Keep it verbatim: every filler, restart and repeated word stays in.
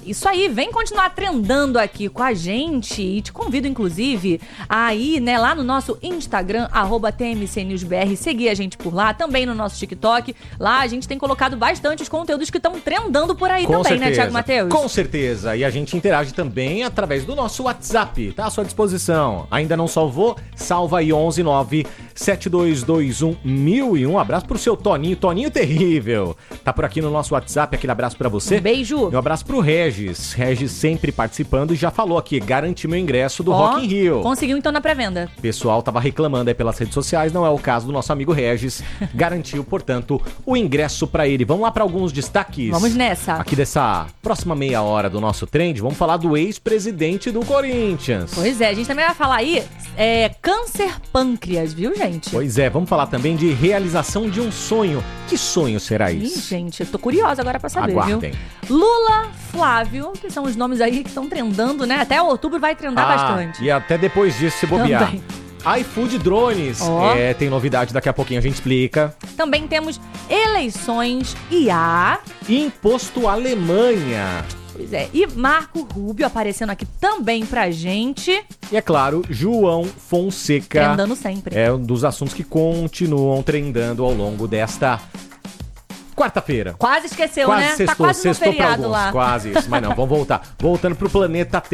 Isso aí, vem continuar trendando aqui com a gente e te convido, inclusive, a ir, né, lá no nosso Instagram, arroba T M C News B R, seguir a gente por lá, também no nosso TikTok. Lá a gente tem colocado bastante os conteúdos que estão trendando por aí Com também, certeza. né, Thiago Matheus? Com certeza. E a gente interage também através do nosso WhatsApp, tá à sua disposição. Ainda não salvou? Salva aí onze nove sete dois dois um mil e um. Abraço pro seu Toninho, Toninho terrível. Tá por aqui no nosso WhatsApp, aquele abraço pra você. Um beijo. E um abraço pro Regis. Regis sempre participando e já falou aqui, garanti meu ingresso do Ó, Rock in Rio. Conseguiu então na pré-venda. O pessoal tava reclamando aí pelas redes sociais, não é o caso do nosso amigo Regis. Garantiu, portanto, o ingresso pra ele. Vamos lá pra alguns destaques. Vamos nessa. Aqui dessa próxima meia hora do nosso trend, vamos falar do ex-presidente do Corinthians. Pois é, a gente também vai falar aí é, câncer pâncreas, viu, gente? Pois é, vamos falar também de realização de um sonho. Que sonho será Ih, isso? gente, eu tô curiosa agora pra saber, Aguardem. viu? Lula, Flávio, que são os nomes aí que estão trendando, né? Até outubro vai trendar Ah, bastante. e até depois disso, se bobear. Também. iFood Drones. Ó. É, tem novidade, daqui a pouquinho a gente explica. Também temos eleições I A. Imposto Alemanha. Pois é, e Marco Rubio aparecendo aqui também pra gente. E é claro, João Fonseca. Trendando sempre. É um dos assuntos que continuam trendando ao longo desta quarta-feira. Quase esqueceu, Quase né? sextou, tá quase no sextou pra feriado alguns, lá. quase isso. Mas não, vamos voltar. Voltando pro planeta